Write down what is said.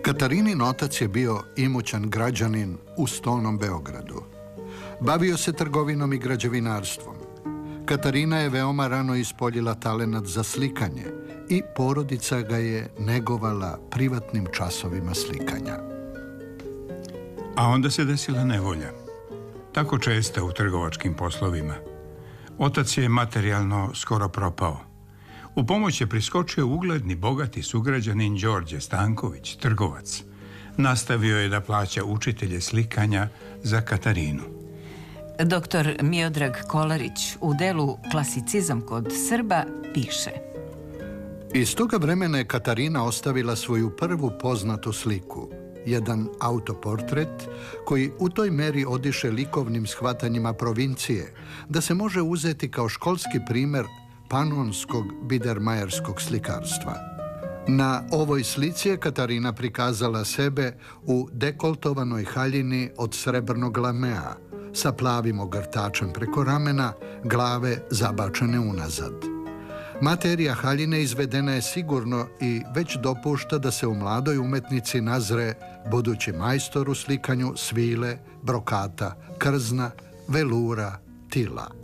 Katarinin otac je bio imućan građanin u stolnom Beogradu. Bavio se trgovinom i građevinarstvom. Katarina je veoma rano ispoljila talenat za slikanje i porodica ga je negovala privatnim časovima slikanja. A onda se desila nevolja. Tako česta u trgovačkim poslovima. Otac je materijalno skoro propao. U pomoć je priskočio ugledni, bogati sugrađanin Đorđe Stanković, trgovac. Nastavio je da plaća učitelje slikanja za Katarinu. Doktor Miodrag Kolarić u delu Klasicizam kod Srba piše: Iz toga vremena je Katarina ostavila svoju prvu poznatu sliku, jedan autoportret koji u toj meri odiše likovnim shvatanjima provincije, da se može uzeti kao školski primer panonskog bidermajerskog slikarstva. Na ovoj slici je Katarina prikazala sebe u dekoltovanoj haljini od srebrnog lamea, sa plavim ogrtačem preko ramena, glave zabačene unazad. Materija haljine izvedena je sigurno i već dopušta da se u mladoj umetnici nazre budući majstor u slikanju svile, brokata, krzna, velura, tila.